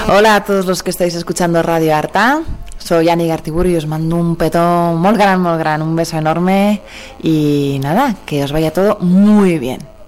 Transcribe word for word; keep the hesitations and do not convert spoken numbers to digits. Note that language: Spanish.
Hola a todos los que estáis escuchando Radio Arta. Soy Ani Gartiburu y os mando un petón muy gran, muy gran, un beso enorme y nada, que os vaya todo muy bien.